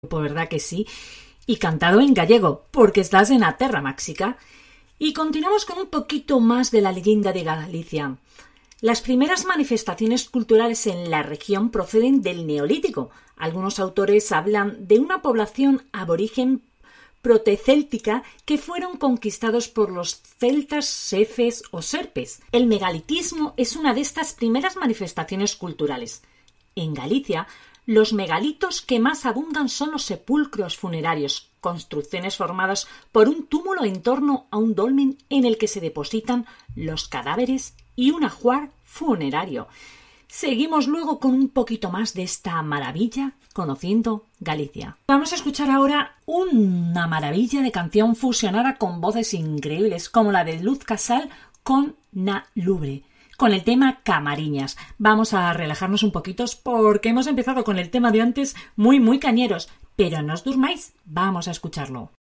Pues verdad que sí, y cantado en gallego, porque estás en la terra máxica. Y continuamos con un poquito más de la leyenda de Galicia. Las primeras manifestaciones culturales en la región proceden del Neolítico. Algunos autores hablan de una población aborigen protecéltica que fueron conquistados por los celtas, sefes o serpes. El megalitismo es una de estas primeras manifestaciones culturales. En Galicia, los megalitos que más abundan son los sepulcros funerarios, construcciones formadas por un túmulo en torno a un dolmen en el que se depositan los cadáveres y un ajuar funerario. Seguimos luego con un poquito más de esta maravilla, conociendo Galicia. Vamos a escuchar ahora una maravilla de canción fusionada con voces increíbles, como la de Luz Casal con Na Lubre, con el tema Camariñas. Vamos a relajarnos un poquito porque hemos empezado con el tema de antes muy cañeros, pero no os durmáis, vamos a escucharlo.